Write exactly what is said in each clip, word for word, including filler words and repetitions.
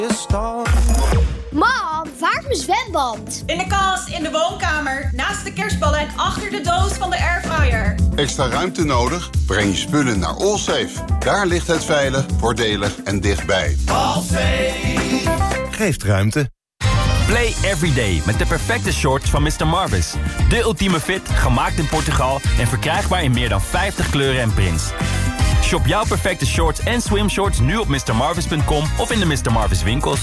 Mam, waar is mijn zwemband? In de kast, in de woonkamer, naast de kerstballen en achter de doos van de airfryer. Extra ruimte nodig? Breng je spullen naar Allsafe. Daar ligt het veilig, voordelig en dichtbij. Allsafe geeft ruimte. Play everyday met de perfecte shorts van mister Marvis. De ultieme fit, gemaakt in Portugal en verkrijgbaar in meer dan vijftig kleuren en prints. Shop jouw perfecte shorts en swimshorts nu op mister marvis punt com of in de mister Marvis winkels.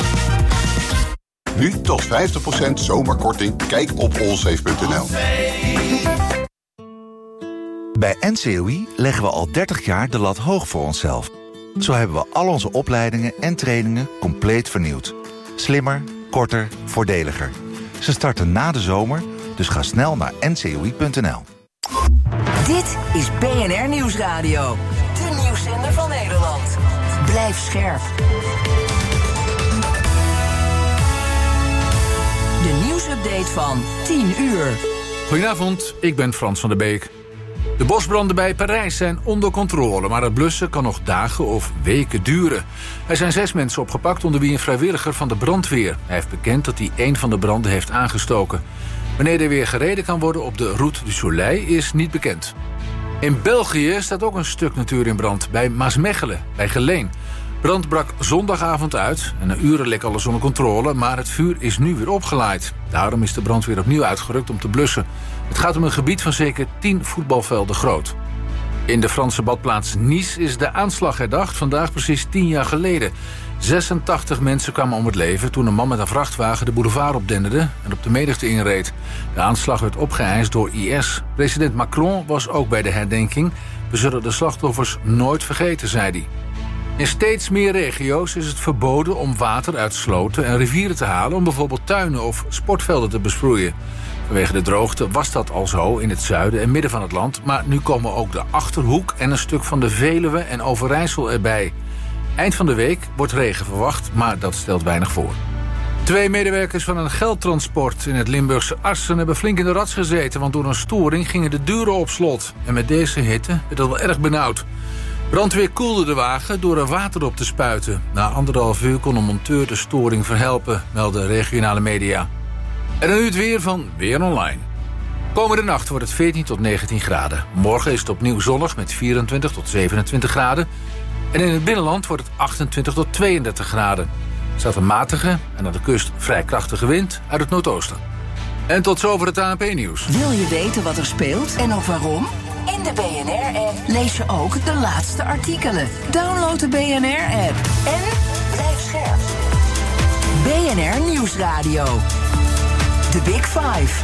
Nu tot vijftig procent zomerkorting. Kijk op allsafe punt n l. Bij N C O I leggen we al dertig jaar de lat hoog voor onszelf. Zo hebben we al onze opleidingen en trainingen compleet vernieuwd. Slimmer, korter, voordeliger. Ze starten na de zomer, dus ga snel naar n c o i punt n l. Dit is B N R Nieuwsradio. De nieuwszender van Nederland. Blijf scherp. De nieuwsupdate van tien uur. Goedenavond, ik ben Frans van der Beek. De bosbranden bij Parijs zijn onder controle, maar het blussen kan nog dagen of weken duren. Er zijn zes mensen opgepakt, onder wie een vrijwilliger van de brandweer. Hij heeft bekend dat hij één van de branden heeft aangestoken. Wanneer er weer gereden kan worden op de Route du Soleil is niet bekend. In België staat ook een stuk natuur in brand, bij Maasmechelen, bij Geleen. Brand brak zondagavond uit en na uren leek alles onder controle, maar het vuur is nu weer opgelaaid. Daarom is de brandweer opnieuw uitgerukt om te blussen. Het gaat om een gebied van zeker tien voetbalvelden groot. In de Franse badplaats Nice is de aanslag herdacht, vandaag precies tien jaar geleden. zesentachtig mensen kwamen om het leven toen een man met een vrachtwagen de boulevard opdenderde en op de menigte inreed. De aanslag werd opgeëist door I S. President Macron was ook bij de herdenking. We zullen de slachtoffers nooit vergeten, zei hij. In steeds meer regio's is het verboden om water uit sloten en rivieren te halen om bijvoorbeeld tuinen of sportvelden te besproeien. Vanwege de droogte was dat al zo in het zuiden en midden van het land, maar nu komen ook de Achterhoek en een stuk van de Veluwe en Overijssel erbij. Eind van de week wordt regen verwacht, maar dat stelt weinig voor. Twee medewerkers van een geldtransport in het Limburgse Assen hebben flink in de rats gezeten, want door een storing gingen de deuren op slot. En met deze hitte werd het wel erg benauwd. Brandweer koelde de wagen door er water op te spuiten. Na anderhalf uur kon een monteur de storing verhelpen, melden regionale media. En dan nu het weer van Weer Online. Komende nacht wordt het veertien tot negentien graden. Morgen is het opnieuw zonnig met vierentwintig tot zevenentwintig graden. En in het binnenland wordt het achtentwintig tot tweeëndertig graden. Er staat een matige en aan de kust vrij krachtige wind uit het noordoosten. En tot zover het A N P-nieuws. Wil je weten wat er speelt en ook waarom? In de B N R-app lees je ook de laatste artikelen. Download de B N R-app en blijf scherp. B N R Nieuwsradio. The Big Five.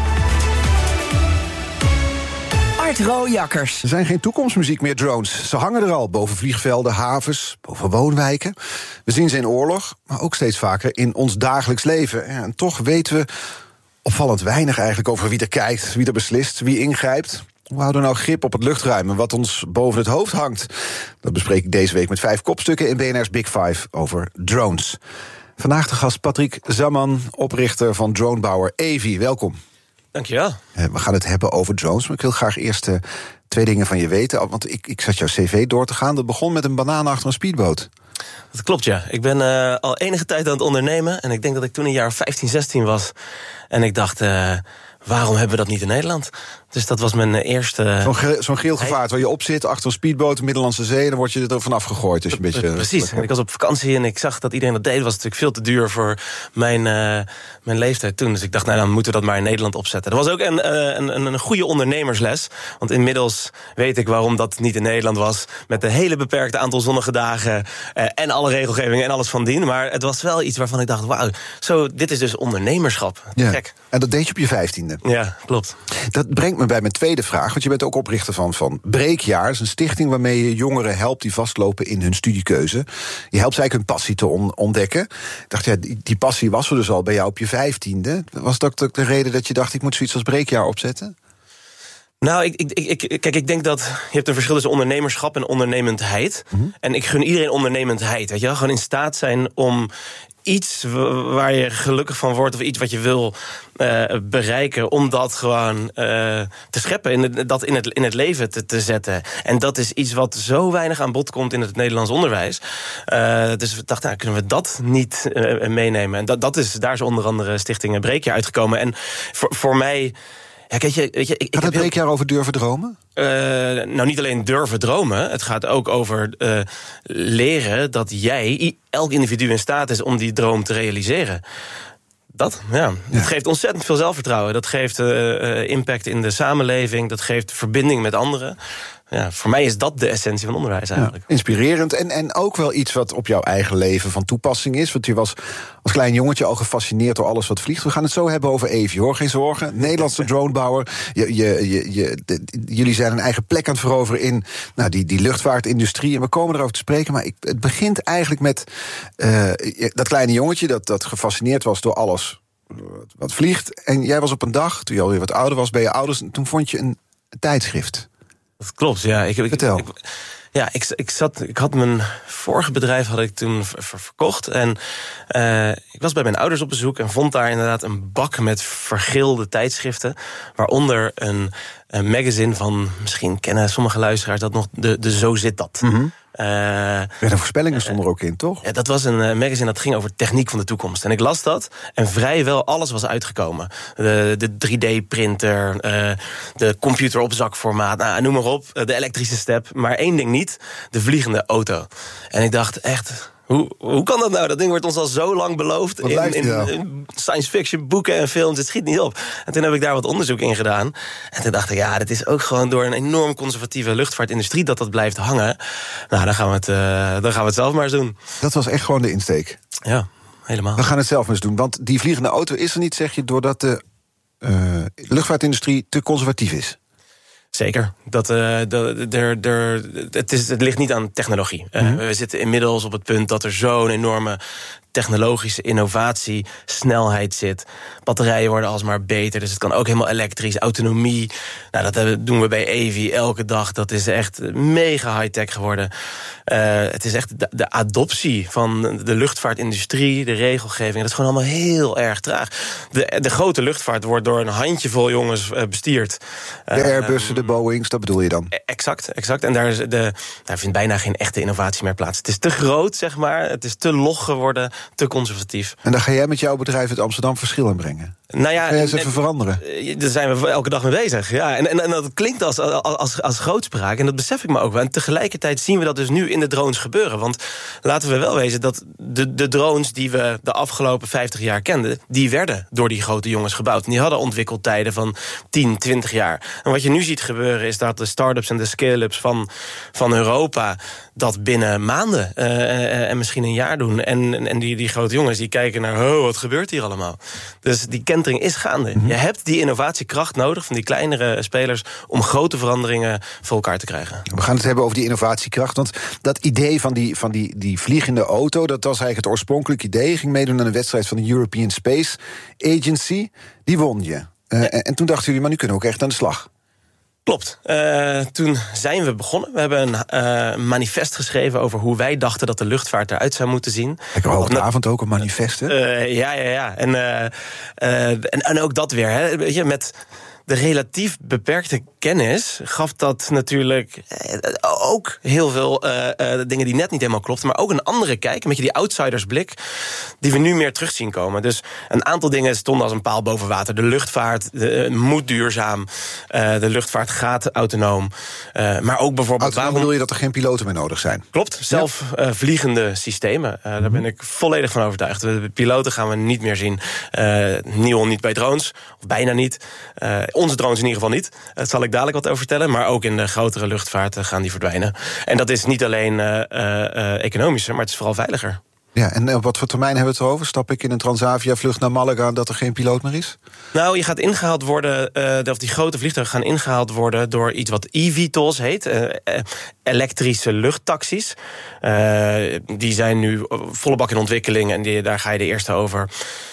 Art Rooijakkers. Er zijn geen toekomstmuziek meer, drones. Ze hangen er al boven vliegvelden, havens, boven woonwijken. We zien ze in oorlog, maar ook steeds vaker in ons dagelijks leven. En toch weten we opvallend weinig eigenlijk over wie er kijkt, wie er beslist, wie ingrijpt. Hoe houden we nou grip op het luchtruim en wat ons boven het hoofd hangt? Dat bespreek ik deze week met vijf kopstukken in B N R's Big Five over drones. Vandaag de gast Patrick Zaman, oprichter van dronebouwer Evi. Welkom. Dankjewel. We gaan het hebben over drones, maar ik wil graag eerst uh, twee dingen van je weten. Want ik, ik zat jouw cv door te gaan. Dat begon met een banaan achter een speedboot. Dat klopt, ja. Ik ben uh, al enige tijd aan het ondernemen. En ik denk dat ik toen een jaar vijftien, zestien was. En ik dacht, uh, waarom hebben we dat niet in Nederland? Dus dat was mijn eerste... Zo'n, ge- zo'n geel gevaart waar je op zit, achter een speedboot, Middellandse Zee, dan word je er vanaf gegooid. Dus je een beetje, Precies. En ik was op vakantie en ik zag dat iedereen dat deed. Dat was natuurlijk veel te duur voor mijn, uh, mijn leeftijd toen. Dus ik dacht, nou dan moeten we dat maar in Nederland opzetten. Dat was ook een, uh, een, een goede ondernemersles. Want inmiddels weet ik waarom dat niet in Nederland was. Met een hele beperkte aantal zonnige dagen. Uh, en alle regelgevingen en alles van dien. Maar het was wel iets waarvan ik dacht, wauw, zo, dit is dus ondernemerschap. Ja. Gek. En dat deed je op je vijftiende. Ja, klopt. Dat brengt me bij mijn tweede vraag, want je bent ook oprichter van, van Breekjaar. Dat is een stichting waarmee je jongeren helpt die vastlopen in hun studiekeuze. Je helpt ze eigenlijk hun passie te on- ontdekken. Ik dacht, ja, die, die passie was er dus al bij jou op je vijftiende. Was dat ook de reden dat je dacht, ik moet zoiets als Breekjaar opzetten? Nou, ik, ik, ik, kijk, ik denk dat je hebt een verschil tussen ondernemerschap en ondernemendheid. Mm-hmm. En ik gun iedereen ondernemendheid, weet je wel? Gewoon in staat zijn om iets waar je gelukkig van wordt, of iets wat je wil uh, bereiken, om dat gewoon uh, te scheppen, in het, dat in het, in het leven te, te zetten. En dat is iets wat zo weinig aan bod komt in het Nederlands onderwijs. Uh, dus we dachten, nou, kunnen we dat niet uh, meenemen? En dat, dat is, daar is onder andere Stichting Breekjaar uitgekomen. En voor, voor mij... Ja, weet je, weet je, ik, gaat het breekjaar over durven dromen? Uh, nou, niet alleen durven dromen. Het gaat ook over uh, leren dat jij, elk individu in staat is om die droom te realiseren. Dat, ja. ja. Dat geeft ontzettend veel zelfvertrouwen. Dat geeft uh, impact in de samenleving. Dat geeft verbinding met anderen. Ja, voor mij is dat de essentie van onderwijs eigenlijk. Ja, inspirerend en, en ook wel iets wat op jouw eigen leven van toepassing is. Want je was als klein jongetje al gefascineerd door alles wat vliegt. We gaan het zo hebben over Evi, hoor, geen zorgen. Nederlandse dronebouwer. Je, je, je, je, de, jullie zijn een eigen plek aan het veroveren in nou, die, die luchtvaartindustrie. En we komen erover te spreken, maar ik, het begint eigenlijk met uh, dat kleine jongetje dat, dat gefascineerd was door alles wat vliegt. En jij was op een dag, toen je alweer wat ouder was, bij je ouders, en toen vond je een tijdschrift. Dat klopt, ja. Ik, ik, Vertel. Ik, ja, ik, ik, zat, ik had mijn vorige bedrijf had ik toen ver, verkocht. En uh, ik was bij mijn ouders op bezoek en vond daar inderdaad een bak met vergeelde tijdschriften. Waaronder een, een magazine van, misschien kennen sommige luisteraars dat nog, de, de Zo Zit Dat. Mm-hmm. Uh, ja, de voorspellingen stonden er ook in, toch? Ja, dat was een uh, magazine dat ging over techniek van de toekomst. En ik las dat en vrijwel alles was uitgekomen. De, de drie D-printer, uh, de computer op zakformaat, nou, noem maar op. De elektrische step, maar één ding niet, de vliegende auto. En ik dacht echt... Hoe, hoe kan dat nou? Dat ding wordt ons al zo lang beloofd in, in, nou? in science fiction boeken en films. Het schiet niet op. En toen heb ik daar wat onderzoek in gedaan. En toen dacht ik, ja, dit is ook gewoon door een enorm conservatieve luchtvaartindustrie dat dat blijft hangen. Nou, dan gaan we het, uh, dan gaan we het zelf maar eens doen. Dat was echt gewoon de insteek. Ja, helemaal. We gaan het zelf maar eens doen. Want die vliegende auto is er niet, zeg je, doordat de uh, luchtvaartindustrie te conservatief is. Zeker. Dat, uh, de, de, de, het, is, het ligt niet aan technologie. Uh, mm-hmm. We zitten inmiddels op het punt dat er zo'n enorme technologische innovatie, snelheid zit. Batterijen worden alsmaar beter, dus het kan ook helemaal elektrisch. Autonomie, nou, dat doen we bij Evi elke dag. Dat is echt mega high-tech geworden. Uh, het is echt de, de adoptie van de luchtvaartindustrie, de regelgeving. Dat is gewoon allemaal heel erg traag. De, de grote luchtvaart wordt door een handjevol jongens uh, bestuurd. De Airbussen, de Boeings, dat bedoel je dan? Exact, exact. En daar, is de, daar vindt bijna geen echte innovatie meer plaats. Het is te groot, zeg maar. Het is te log geworden, te conservatief. En dan ga jij met jouw bedrijf het Amsterdam verschil in brengen? Nou ja, ga jij eens even veranderen? Daar zijn we elke dag mee bezig. Ja, en, en, en dat klinkt als, als, als grootspraak. En dat besef ik me ook wel. En tegelijkertijd zien we dat dus nu in de drones gebeuren. Want laten we wel wezen dat de, de drones die we de afgelopen vijftig jaar kenden, die werden door die grote jongens gebouwd. En die hadden ontwikkeltijden van tien, twintig jaar. En wat je nu ziet gebeuren is dat de start-ups en de scale-ups van, van Europa dat binnen maanden uh, en misschien een jaar doen. En, en die, die grote jongens die kijken naar, oh, wat gebeurt hier allemaal? Dus die kentering is gaande. Mm-hmm. Je hebt die innovatiekracht nodig van die kleinere spelers om grote veranderingen voor elkaar te krijgen. We gaan het hebben over die innovatiekracht. Want dat idee van die, van die, die vliegende auto, dat was eigenlijk het oorspronkelijke idee. Je ging meedoen aan een wedstrijd van de European Space Agency. Die won je. Uh, ja. en, en toen dachten jullie, maar nu kunnen we ook echt aan de slag. Klopt. Uh, toen zijn we begonnen. We hebben een uh, manifest geschreven over hoe wij dachten dat de luchtvaart eruit zou moeten zien. Lekker hoogavond ook een manifest, hè? Uh, ja, ja, ja. En, uh, uh, en, en ook dat weer, hè. Weet je, met de relatief beperkte kennis gaf dat natuurlijk ook heel veel uh, uh, dingen die net niet helemaal klopten, maar ook een andere kijk, een beetje die outsidersblik, die we nu meer terug zien komen. Dus een aantal dingen stonden als een paal boven water. De luchtvaart de, uh, moet duurzaam, uh, de luchtvaart gaat autonoom, uh, maar ook bijvoorbeeld... Autonoom waarom bedoel je dat er geen piloten meer nodig zijn? Klopt, zelfvliegende uh, systemen. Uh, mm-hmm. Daar ben ik volledig van overtuigd. De piloten gaan we niet meer zien. Uh, Nieuw niet bij drones, of bijna niet. Uh, onze drones in ieder geval niet. Dat zal ik dadelijk wat over vertellen. Maar ook in de grotere luchtvaart gaan die verdwijnen. En dat is niet alleen uh, uh, economischer, maar het is vooral veiliger. Ja, en op wat voor termijn hebben we het erover? Stap ik in een Transavia-vlucht naar Malaga dat er geen piloot meer is? Nou, je gaat ingehaald worden, uh, of die grote vliegtuigen gaan ingehaald worden door iets wat eVTOLs heet. Uh, uh, elektrische luchttaxis. Uh, die zijn nu volle bak in ontwikkeling en die, daar ga je de eerste over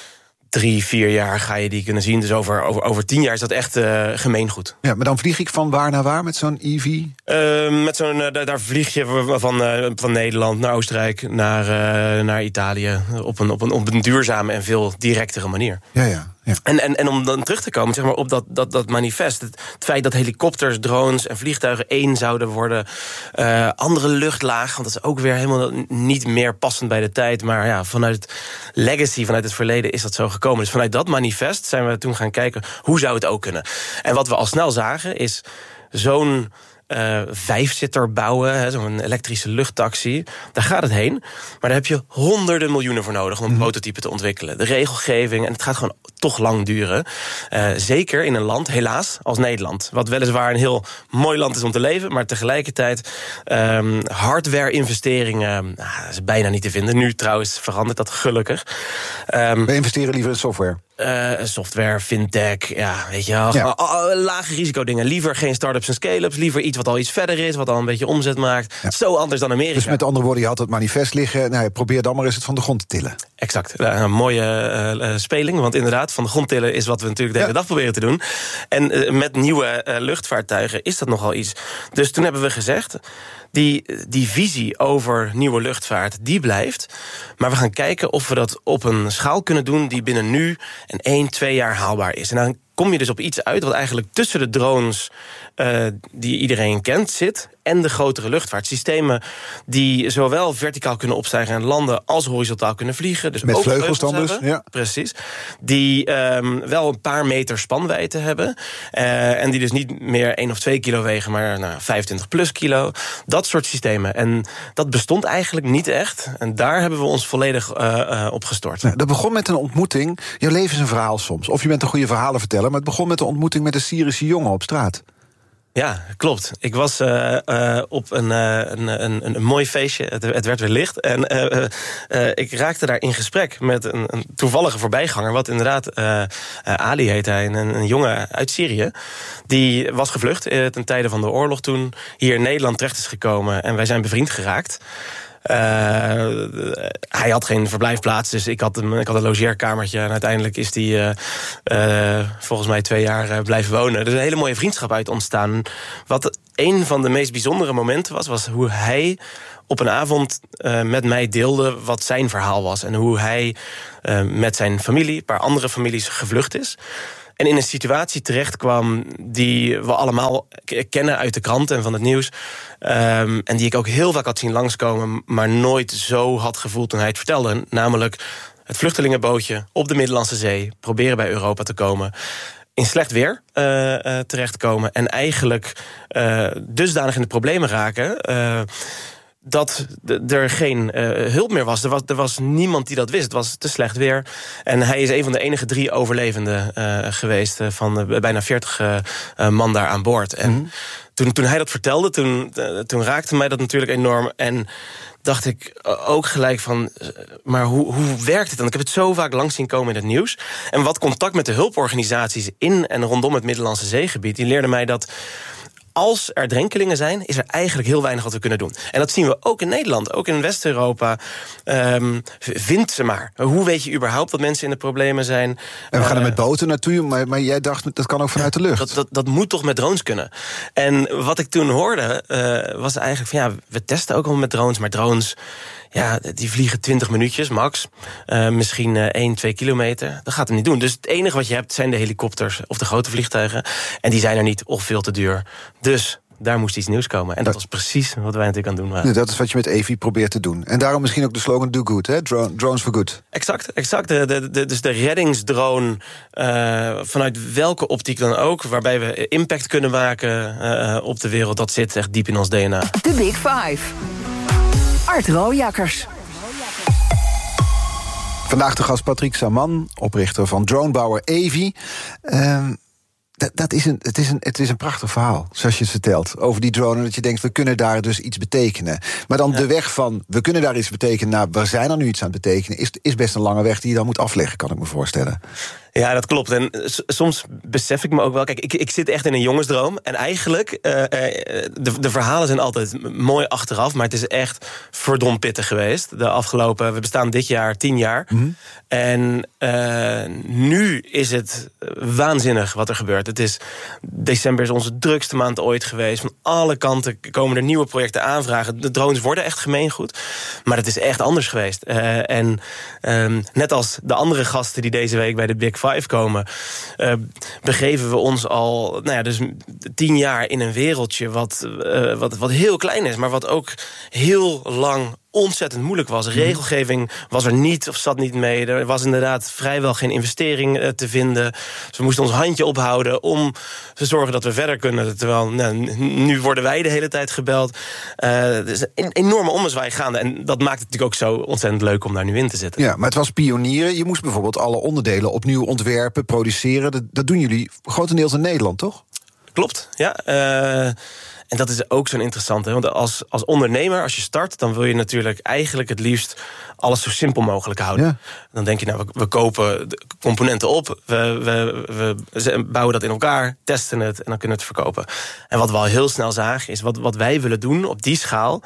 drie, vier jaar ga je die kunnen zien. Dus over, over, over tien jaar is dat echt uh, gemeengoed. Ja, maar dan vlieg ik van waar naar waar met zo'n E V? Uh, met zo'n, uh, daar vlieg je van, uh, van Nederland naar Oostenrijk, naar, uh, naar Italië. Op een, op, een, op een duurzame en veel directere manier. Ja, ja. Ja. En, en, en om dan terug te komen zeg maar, op dat, dat, dat manifest. Het, het feit dat helikopters, drones en vliegtuigen één zouden worden. Uh, andere luchtlagen, want dat is ook weer helemaal niet meer passend bij de tijd. Maar ja, vanuit legacy, vanuit het verleden is dat zo gekomen. Dus vanuit dat manifest zijn we toen gaan kijken, hoe zou het ook kunnen? En wat we al snel zagen is zo'n Uh, vijfzitter bouwen, zo'n elektrische luchttaxi. Daar gaat het heen. Maar daar heb je honderden miljoenen voor nodig om een mm. prototype te ontwikkelen. De regelgeving, en het gaat gewoon toch lang duren. Uh, zeker in een land, helaas, als Nederland. Wat weliswaar een heel mooi land is om te leven, maar tegelijkertijd um, hardware-investeringen, nou, dat is bijna niet te vinden. Nu trouwens verandert dat gelukkig. Um, We investeren liever in software. Uh, software, fintech, ja, weet je wel. Ja. Uh, lage risicodingen. Liever geen start-ups en scale-ups. Liever iets wat al iets verder is, wat al een beetje omzet maakt. Ja. Zo anders dan Amerika. Dus met andere woorden, je had het manifest liggen. Nou, probeer dan maar eens het van de grond te tillen. Exact. Ja, een mooie uh, speling. Want inderdaad, van de grond tillen is wat we natuurlijk de hele ja. dag proberen te doen. En uh, met nieuwe uh, luchtvaartuigen is dat nogal iets. Dus toen hebben we gezegd, Die, die visie over nieuwe luchtvaart, die blijft. Maar we gaan kijken of we dat op een schaal kunnen doen die binnen nu en één, twee jaar haalbaar is. En dan kom je dus op iets uit wat eigenlijk tussen de drones uh, die iedereen kent zit en de grotere luchtvaartsystemen die zowel verticaal kunnen opstijgen en landen als horizontaal kunnen vliegen. Dus met ook vleugels dan dus? Ja. Precies. Die um, wel een paar meter spanwijdte hebben. Uh, en die dus niet meer één of twee kilo wegen, maar nou, vijfentwintig plus kilo. Dat soort systemen. En dat bestond eigenlijk niet echt. En daar hebben we ons volledig uh, uh, op gestort. Nou, dat begon met een ontmoeting. Jouw leven is een verhaal soms. Of je bent een goede verhalenverteller, maar het begon met een ontmoeting met een Syrische jongen op straat. Ja, klopt. Ik was uh, uh, op een, uh, een, een, een mooi feestje. Het, het werd weer licht. En uh, uh, ik raakte daar in gesprek met een, een toevallige voorbijganger. Wat inderdaad, uh, uh, Ali heet hij, een, een jongen uit Syrië. Die was gevlucht uh, ten tijde van de oorlog toen. Hier in Nederland terecht is gekomen. En wij zijn bevriend geraakt. Uh, hij had geen verblijfplaats, dus ik had, een, ik had een logeerkamertje. En uiteindelijk is hij uh, uh, volgens mij twee jaar uh, blijven wonen. Er is een hele mooie vriendschap uit ontstaan. Wat een van de meest bijzondere momenten was, was hoe hij op een avond uh, met mij deelde wat zijn verhaal was. En hoe hij uh, met zijn familie, een paar andere families, gevlucht is. En in een situatie terecht kwam die we allemaal kennen uit de krant en van het nieuws. Um, en die ik ook heel vaak had zien langskomen, maar nooit zo had gevoeld toen hij het vertelde. Namelijk het vluchtelingenbootje op de Middellandse Zee, proberen bij Europa te komen, in slecht weer uh, uh, terechtkomen en eigenlijk uh, dusdanig in de problemen raken Uh, dat er geen uh, hulp meer was. Er, was. er was niemand die dat wist. Het was te slecht weer. En hij is een van de enige drie overlevenden uh, geweest Uh, van uh, bijna veertig uh, uh, man daar aan boord. En mm-hmm. toen, toen hij dat vertelde, toen, uh, toen raakte mij dat natuurlijk enorm. En dacht ik ook gelijk van, maar hoe, hoe werkt het dan? Ik heb het zo vaak langs zien komen in het nieuws. En wat contact met de hulporganisaties in en rondom het Middellandse Zeegebied, die leerden mij dat als er drenkelingen zijn, is er eigenlijk heel weinig wat we kunnen doen. En dat zien we ook in Nederland, ook in West-Europa. Um, vind ze maar. Hoe weet je überhaupt dat mensen in de problemen zijn? En we gaan er uh, met boten naartoe, maar, maar jij dacht, dat kan ook vanuit de lucht. Dat, dat, dat moet toch met drones kunnen? En wat ik toen hoorde, uh, was eigenlijk van, ja, we testen ook al met drones, maar drones, ja, die vliegen twintig minuutjes, max. Uh, misschien uh, één, twee kilometer. Dat gaat hem niet doen. Dus het enige wat je hebt zijn de helikopters of de grote vliegtuigen. En die zijn er niet of veel te duur. Dus daar moest iets nieuws komen. En dat was precies wat wij natuurlijk aan het doen waren. Nee, dat is wat je met E V I probeert te doen. En daarom misschien ook de slogan Do Good, hè? Drone, drones for good. Exact, exact. De, de, de, dus de reddingsdrone, uh, vanuit welke optiek dan ook, waarbij we impact kunnen maken uh, op de wereld, dat zit echt diep in ons D N A. De Big Five. Art Rooijakkers. Vandaag de gast Patrick Saman, oprichter van dronebouwer E V I. Uh, dat, dat is een, het, is een, het is een prachtig verhaal, zoals je het vertelt. Over die drone, dat je denkt, we kunnen daar dus iets betekenen. Maar dan ja. de weg van, we kunnen daar iets betekenen, naar we zijn er nu iets aan het betekenen, is, is best een lange weg die je dan moet afleggen, kan ik me voorstellen. Ja, dat klopt. En s- soms besef ik me ook wel... Kijk, ik, ik zit echt in een jongensdroom. En eigenlijk, uh, uh, de, de verhalen zijn altijd mooi achteraf... maar het is echt verdomd pittig geweest. De afgelopen... We bestaan dit jaar tien jaar. Mm-hmm. En uh, nu is het waanzinnig wat er gebeurt. Het is... December is onze drukste maand ooit geweest. Van alle kanten komen er nieuwe projecten aanvragen. De drones worden echt gemeengoed. Maar het is echt anders geweest. Uh, en um, net als de andere gasten die deze week bij de Big Five komen... Uh, begeven we ons al nou ja, dus tien jaar in een wereldje... Wat, uh, wat, wat heel klein is, maar wat ook heel lang... ontzettend moeilijk was. Regelgeving was er niet of zat niet mee. Er was inderdaad vrijwel geen investering uh, te vinden. Dus we moesten ons handje ophouden om te zorgen dat we verder kunnen. Terwijl nou, nu worden wij de hele tijd gebeld. Uh, het is een enorme ommezwaai gaande. En dat maakt het natuurlijk ook zo ontzettend leuk om daar nu in te zitten. Ja, maar het was pionieren. Je moest bijvoorbeeld alle onderdelen opnieuw ontwerpen, produceren. Dat, dat doen jullie grotendeels in Nederland, toch? Klopt, ja. Uh, En dat is ook zo'n interessante. Want als, als ondernemer, als je start... dan wil je natuurlijk eigenlijk het liefst alles zo simpel mogelijk houden. Ja. Dan denk je, nou, we, we kopen de componenten op... We, we, we bouwen dat in elkaar, testen het... en dan kunnen we het verkopen. En wat we al heel snel zagen, is wat, wat wij willen doen op die schaal...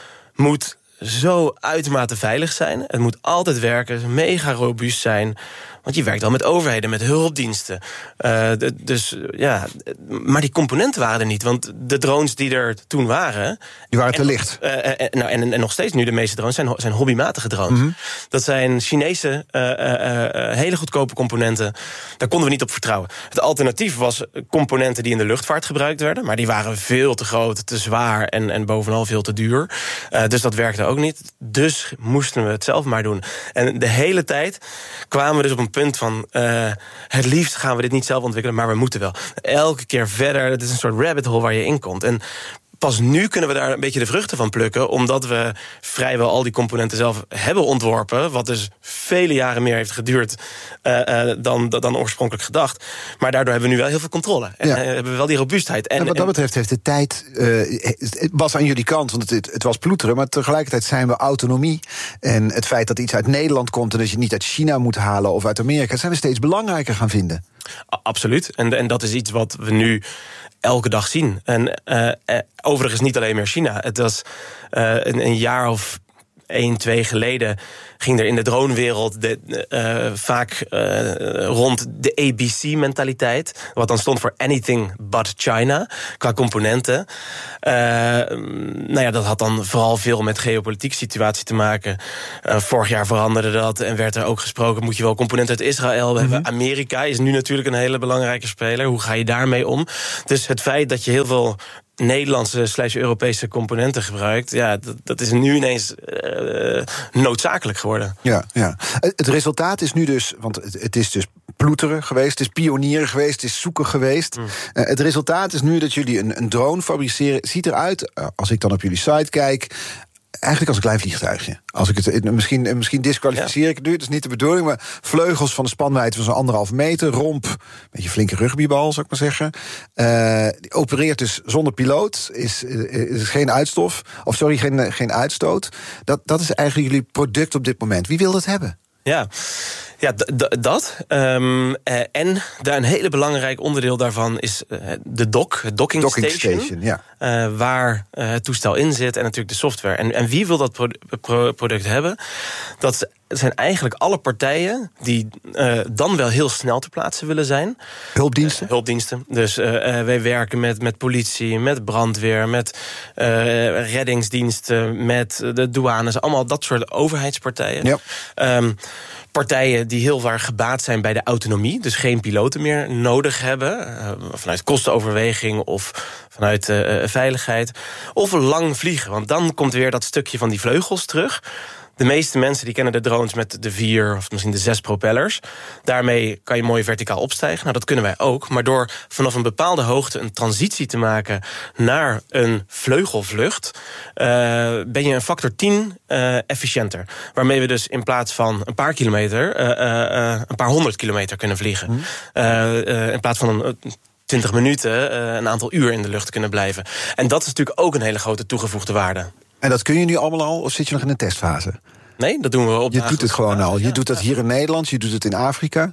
moet zo uitermate veilig zijn. Het moet altijd werken, mega robuust zijn... Want je werkt al met overheden, met hulpdiensten. Uh, de, dus ja, maar die componenten waren er niet. Want de drones die er toen waren... Die waren te en, licht. Uh, uh, nou, en, en nog steeds nu de meeste drones zijn, zijn hobbymatige drones. Mm-hmm. Dat zijn Chinese, uh, uh, uh, hele goedkope componenten. Daar konden we niet op vertrouwen. Het alternatief was componenten die in de luchtvaart gebruikt werden. Maar die waren veel te groot, te zwaar en, en bovenal veel te duur. Uh, dus dat werkte ook niet. Dus moesten we het zelf maar doen. En de hele tijd kwamen we dus op een punt van... Uh, het liefst gaan we dit niet zelf ontwikkelen, maar we moeten wel. Elke keer verder, het is een soort rabbit hole waar je in komt. En pas nu kunnen we daar een beetje de vruchten van plukken... omdat we vrijwel al die componenten zelf hebben ontworpen... wat dus vele jaren meer heeft geduurd uh, uh, dan, dan oorspronkelijk gedacht. Maar daardoor hebben we nu wel heel veel controle. En ja. uh, hebben we wel die robuustheid. En, en wat dat betreft heeft de tijd... Uh, het was aan jullie kant, want het, het was ploeteren... maar tegelijkertijd zijn we autonomie. En het feit dat iets uit Nederland komt... en dat je het niet uit China moet halen of uit Amerika... zijn we steeds belangrijker gaan vinden. A- absoluut. En, en dat is iets wat we nu... elke dag zien. En uh, uh, overigens niet alleen meer China. Het was uh, een, een jaar of één, twee geleden... ging er in de dronewereld de, uh, vaak uh, rond de A B C-mentaliteit... wat dan stond voor Anything But China, qua componenten. Uh, nou ja, dat had dan vooral veel met geopolitieke situatie te maken. Uh, vorig jaar veranderde dat en werd er ook gesproken... moet je wel componenten uit Israël mm-hmm. hebben. Amerika is nu natuurlijk een hele belangrijke speler. Hoe ga je daarmee om? Dus het feit dat je heel veel... Nederlandse slash Europese componenten gebruikt... ja, dat, dat is nu ineens uh, noodzakelijk geworden. Ja, ja. Het resultaat is nu dus... want het, het is dus ploeteren geweest, het is pionieren geweest... het is zoeken geweest. Mm. Uh, het resultaat is nu dat jullie een, een drone fabriceren. Het ziet eruit, uh, als ik dan op jullie site kijk... eigenlijk als een klein vliegtuigje. Als ik het, misschien, misschien disqualificeer ja. ik het nu, dat is niet de bedoeling... maar vleugels van de spanwijdte van zo'n anderhalf meter... romp, een beetje flinke rugbybal, zou ik maar zeggen. Uh, die opereert dus zonder piloot, is, is geen uitstof... of sorry, geen, geen uitstoot. Dat, dat is eigenlijk jullie product op dit moment. Wie wil dat hebben? Ja, ja d- d- dat. Um, uh, en daar een hele belangrijk onderdeel daarvan is uh, de dock, het docking, docking station. station ja. uh, waar uh, het toestel in zit en natuurlijk de software. En, en wie wil dat pro- pro- product hebben? Dat zijn eigenlijk alle partijen die uh, dan wel heel snel ter plaatse willen zijn. Hulpdiensten? Uh, hulpdiensten. Dus uh, uh, wij werken met, met politie, met brandweer, met uh, reddingsdiensten, met de douanes. Allemaal dat soort overheidspartijen. Ja. Um, partijen die heel erg gebaat zijn bij de autonomie... dus geen piloten meer nodig hebben... Uh, vanuit kostenoverweging of vanuit uh, veiligheid... of lang vliegen, want dan komt weer dat stukje van die vleugels terug... De meeste mensen die kennen de drones met de vier of misschien de zes propellers. Daarmee kan je mooi verticaal opstijgen. Nou, dat kunnen wij ook. Maar door vanaf een bepaalde hoogte een transitie te maken naar een vleugelvlucht... Uh, ben je een factor tien uh, efficiënter. Waarmee we dus in plaats van een paar kilometer... Uh, uh, uh, een paar honderd kilometer kunnen vliegen. Hmm. Uh, uh, in plaats van een... Uh, twintig minuten, uh, een aantal uur in de lucht kunnen blijven. En dat is natuurlijk ook een hele grote toegevoegde waarde. En dat kun je nu allemaal al, of zit je nog in een testfase? Nee, dat doen we op Je doet het gewoon al. Je doet dat hier in Nederland, je doet het in Afrika.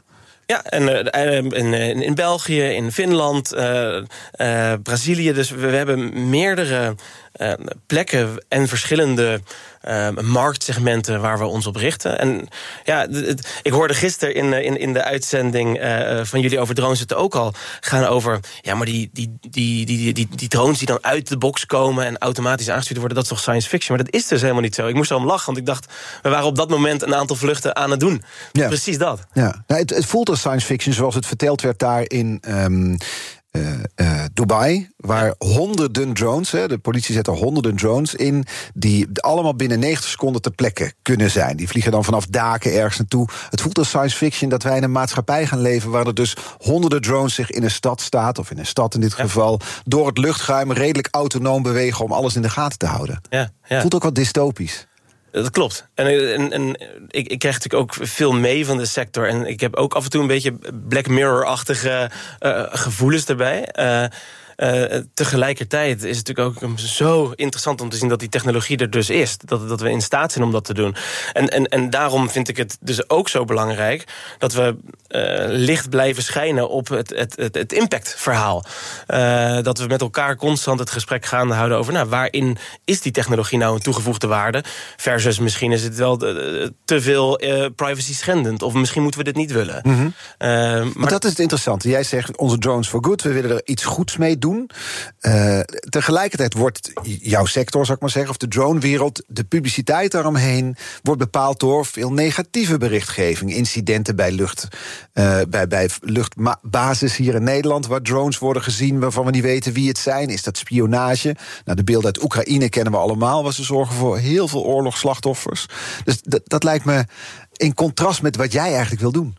Ja, en uh, in, in, in België, in Finland, uh, uh, Brazilië. Dus we, we hebben meerdere uh, plekken en verschillende uh, marktsegmenten waar we ons op richten. En ja, het, het, ik hoorde gisteren in, in, in de uitzending uh, van jullie over drones het ook al gaan over, ja, maar die, die, die, die, die, die drones die dan uit de box komen en automatisch aangestuurd worden, dat is toch science fiction? Maar dat is dus helemaal niet zo. Ik moest erom lachen, want ik dacht, we waren op dat moment een aantal vluchten aan het doen. Ja. Precies dat. Ja. Nou, het, het voelt als science fiction zoals het verteld werd daar in um, uh, uh, Dubai, waar honderden drones, hè, de politie zet er honderden drones in, die allemaal binnen negentig seconden ter plekke kunnen zijn. Die vliegen dan vanaf daken ergens naartoe. Het voelt als science fiction dat wij in een maatschappij gaan leven waar er dus honderden drones zich in een stad staat, of in een stad in dit ja. geval, door het luchtruim redelijk autonoom bewegen om alles in de gaten te houden. Ja, ja. Voelt ook wat dystopisch. Dat klopt. En, en, en ik, ik krijg natuurlijk ook veel mee van de sector. En ik heb ook af en toe een beetje Black Mirror-achtige uh, gevoelens erbij. Uh, Uh, tegelijkertijd is het natuurlijk ook zo interessant om te zien dat die technologie er dus is. Dat, dat we in staat zijn om dat te doen. En, en, en daarom vind ik het dus ook zo belangrijk dat we uh, licht blijven schijnen op het, het, het, het impactverhaal. Uh, dat we met elkaar constant het gesprek gaande houden over, nou, waarin is die technologie nou een toegevoegde waarde? Versus misschien is het wel te veel uh, privacy schendend. Of misschien moeten we dit niet willen. Mm-hmm. Uh, maar, maar dat is het interessante. Jij zegt onze drones for good. We willen er iets goeds mee doen. Uh, tegelijkertijd wordt jouw sector, zou ik maar zeggen, of de dronewereld, de publiciteit daaromheen wordt bepaald door veel negatieve berichtgeving. Incidenten bij lucht, uh, bij, bij luchtbasis hier in Nederland, waar drones worden gezien waarvan we niet weten wie het zijn. Is dat spionage? Nou, de beelden uit Oekraïne kennen we allemaal, waar ze zorgen voor heel veel oorlogsslachtoffers. Dus d- dat lijkt me in contrast met wat jij eigenlijk wil doen.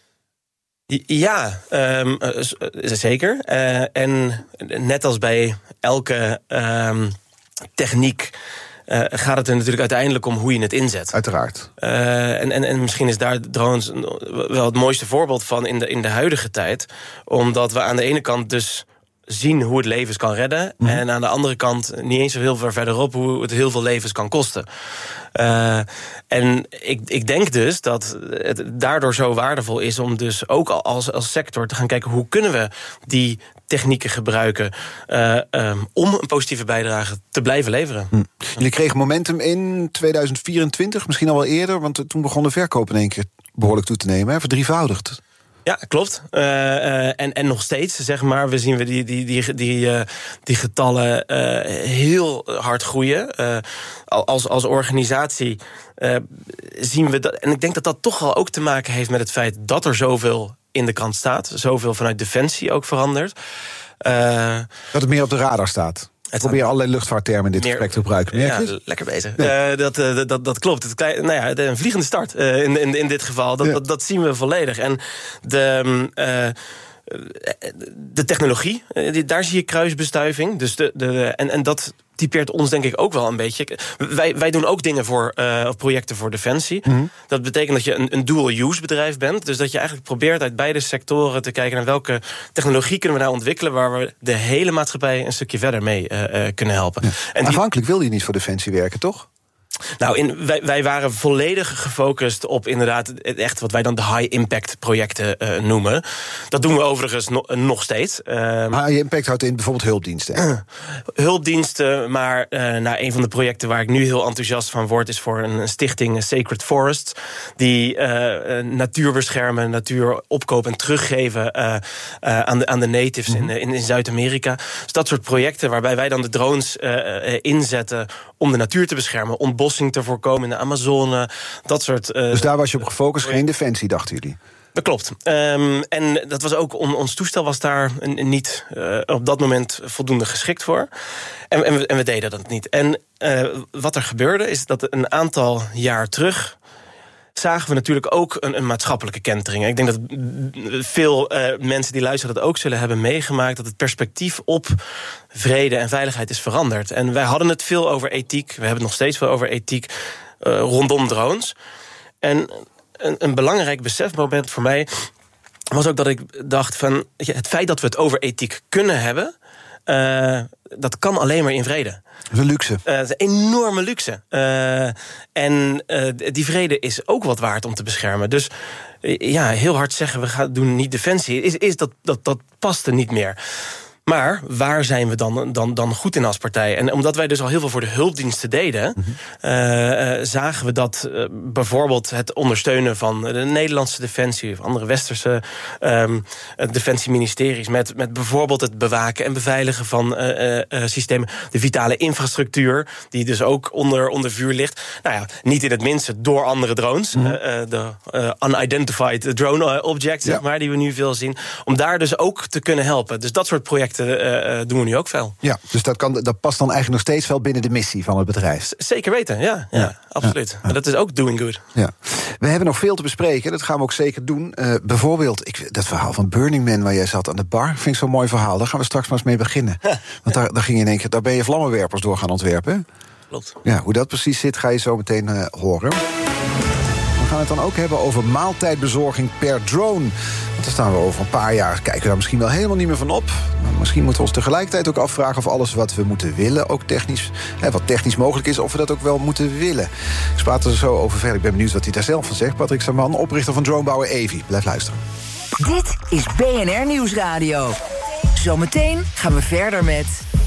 Ja, um, uh, zeker. Uh, en net als bij elke um, techniek Uh, gaat het er natuurlijk uiteindelijk om hoe je het inzet. Uiteraard. Uh, en, en, en misschien is daar drones wel het mooiste voorbeeld van in de, in de huidige tijd. Omdat we aan de ene kant dus zien hoe het levens kan redden. Mm. En aan de andere kant niet eens zo heel ver verderop hoe het heel veel levens kan kosten. Uh, en ik, ik denk dus dat het daardoor zo waardevol is om dus ook als, als sector te gaan kijken hoe kunnen we die technieken gebruiken uh, um, om een positieve bijdrage te blijven leveren. Hm. Jullie kregen momentum in tweeduizend vierentwintig, misschien al wel eerder, want toen begon de verkoop in één keer behoorlijk toe te nemen, hè, verdrievoudigd. Ja, klopt. Uh, uh, en, en nog steeds, zeg maar, we zien we die, die, die, die, uh, die getallen uh, heel hard groeien. Uh, als, als organisatie uh, zien we dat. En ik denk dat dat toch wel ook te maken heeft met het feit dat er zoveel in de krant staat. Zoveel vanuit Defensie ook verandert. Uh, dat het meer op de radar staat. Ik probeer allerlei luchtvaarttermen in dit meer, gesprek te gebruiken. Ja, lekker bezig. Nee. Uh, dat, uh, dat, dat klopt. Het klein, nou ja, een vliegende start uh, in, in, in dit geval. Dat, ja. dat, dat zien we volledig. En de, uh, de technologie, uh, daar zie je kruisbestuiving. Dus de, de, en, en dat typeert ons denk ik ook wel een beetje. Wij, wij doen ook dingen voor uh, projecten voor Defensie. Mm-hmm. Dat betekent dat je een, een dual-use bedrijf bent. Dus dat je eigenlijk probeert uit beide sectoren te kijken naar welke technologie kunnen we nou ontwikkelen waar we de hele maatschappij een stukje verder mee uh, uh, kunnen helpen. Ja. En Aanvankelijk die... wilde je niet voor Defensie werken, toch? Nou, in, wij, wij waren volledig gefocust op inderdaad echt wat wij dan de high-impact projecten uh, noemen. Dat doen we overigens no, nog steeds. Uh, high-impact houdt in bijvoorbeeld hulpdiensten. Uh, hulpdiensten, maar uh, nou, een van de projecten waar ik nu heel enthousiast van word is voor een stichting Sacred Forests, die uh, natuur beschermen, natuur opkopen en teruggeven uh, uh, aan, de, aan de natives mm-hmm. in, in, in Zuid-Amerika. Dus dat soort projecten waarbij wij dan de drones uh, uh, inzetten om de natuur te beschermen, ontbossing te voorkomen in de Amazone, dat soort... Uh, dus daar was je op gefocust, geen Defensie, dachten jullie? Dat klopt. Um, en dat was ook, on, ons toestel was daar niet uh, op dat moment voldoende geschikt voor. En, en, we, en we deden dat niet. En uh, wat er gebeurde is dat een aantal jaar terug zagen we natuurlijk ook een, een maatschappelijke kentering. Ik denk dat veel uh, mensen die luisteren dat ook zullen hebben meegemaakt, dat het perspectief op vrede en veiligheid is veranderd. En wij hadden het veel over ethiek. We hebben het nog steeds veel over ethiek uh, rondom drones. En een, een belangrijk besefmoment voor mij was ook dat ik dacht van het feit dat we het over ethiek kunnen hebben, Uh, dat kan alleen maar in vrede. Dat is een luxe. Uh, dat is een enorme luxe. Uh, en uh, die vrede is ook wat waard om te beschermen. Dus ja, heel hard zeggen, we gaan doen niet defensie, is, is dat, dat, dat past er niet meer. Maar waar zijn we dan, dan, dan goed in als partij? En omdat wij dus al heel veel voor de hulpdiensten deden... Mm-hmm. uh, uh, zagen we dat uh, bijvoorbeeld het ondersteunen van de Nederlandse defensie... of andere westerse um, defensieministeries... Met, met bijvoorbeeld het bewaken en beveiligen van uh, uh, systemen... de vitale infrastructuur, die dus ook onder, onder vuur ligt. Nou ja, niet in het minste door andere drones. Mm-hmm. uh, de uh, unidentified drone objects, ja. zeg maar, die we nu veel zien. Om daar dus ook te kunnen helpen. Dus dat soort projecten Uh, doen we nu ook veel. Ja, dus dat, kan, dat past dan eigenlijk nog steeds wel binnen de missie van het bedrijf. Z- zeker weten, ja, ja, ja absoluut. Ja, ja. Maar dat is ook doing good. Ja. We hebben nog veel te bespreken, dat gaan we ook zeker doen. Uh, bijvoorbeeld, ik, dat verhaal van Burning Man waar jij zat aan de bar, vind ik zo'n mooi verhaal. Daar gaan we straks maar eens mee beginnen. Ja. Want daar, daar ging je in één keer, daar ben je vlammenwerpers door gaan ontwerpen. Klopt. Ja, hoe dat precies zit, ga je zo meteen uh, horen. We gaan het dan ook hebben over maaltijdbezorging per drone. Want daar staan we over een paar jaar, kijken we daar misschien wel helemaal niet meer van op. Maar misschien moeten we ons tegelijkertijd ook afvragen of alles wat we moeten willen, ook technisch, hè, wat technisch mogelijk is, of we dat ook wel moeten willen. Ik praat er zo over verder. Ik ben benieuwd wat hij daar zelf van zegt. Patrick Saman, oprichter van dronebouwer Evi. Blijf luisteren. Dit is B N R Nieuwsradio. Zometeen gaan we verder met